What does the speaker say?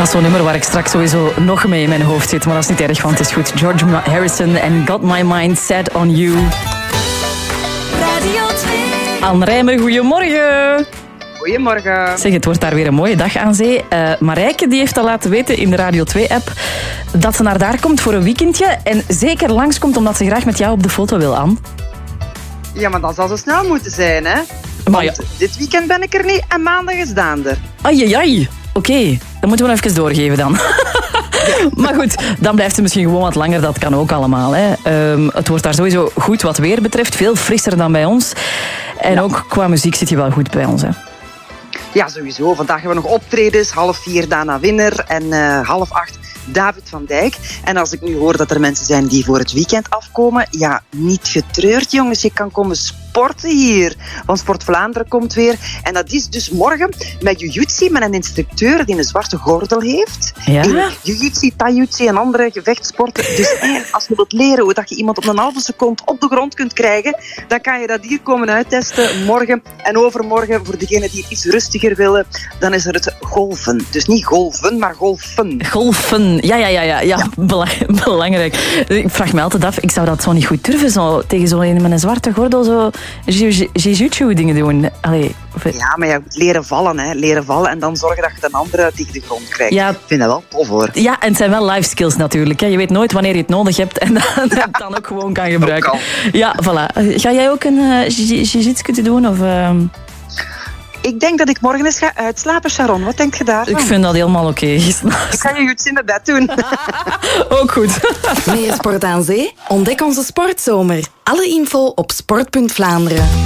Dat is zo'n nummer waar ik straks sowieso nog mee in mijn hoofd zit. Maar dat is niet erg, want het is goed. George Harrison en Got My Mind Set On You. Radio 2. Anne Rijmen, goedemorgen. Goedemorgen. Zeg, het wordt daar weer een mooie dag aan zee. Marijke die heeft al laten weten in de Radio 2-app dat ze naar daar komt voor een weekendje. En zeker langskomt omdat ze graag met jou op de foto wil, Anne. Ja, maar dan zal ze snel moeten zijn, hè? Maar Want dit weekend ben ik er niet en maandag is Daan er. Ai. Oké, dan moeten we even doorgeven dan. Maar goed, dan blijft ze misschien gewoon wat langer. Dat kan ook allemaal. Hè. Het wordt daar sowieso goed wat weer betreft. Veel frisser dan bij ons. En ook qua muziek zit je wel goed bij ons, hè? Ja, sowieso. Vandaag hebben we nog optredens. 3:30 Dana Winner en 7:30 David van Dijk. En als ik nu hoor dat er mensen zijn die voor het weekend afkomen, ja, niet getreurd, jongens. Je kan komen sporten hier. Want Sport Vlaanderen komt weer. En dat is dus morgen met jiu-jitsu, met een instructeur die een zwarte gordel heeft. Ja? In jiu-jitsu, taijutsu en andere gevechtsporten. Dus als je wilt leren hoe dat je iemand op een halve seconde op de grond kunt krijgen, dan kan je dat hier komen uittesten morgen en overmorgen. Voor degenen die het iets rustiger willen, dan is er het golfen. Dus niet golven, maar golfen. Golfen, ja. Belangrijk. Ik vraag me altijd af, ik zou dat zo niet goed durven, zo, tegen zo'n met een zwarte gordel zo jiu-jitsu dingen doen. Allee, Ja, maar je moet leren vallen, hè. Leren vallen en dan zorgen dat je de andere tegen de grond krijgt. Ja. Ik vind dat wel tof, hoor. Ja, en het zijn wel life skills natuurlijk. Hè. Je weet nooit wanneer je het nodig hebt en dat dan ook gewoon kan gebruiken. Ja, voilà. Ga jij ook een jiu-jitsu doen? Of, Ik denk dat ik morgen eens ga uitslapen, Sharon. Wat denk je daarvan? Ik vind dat helemaal oké. Ik ga je iets in mijn bed doen. Ook goed. Meer sport aan zee? Ontdek onze sportzomer. Alle info op sport.Vlaanderen.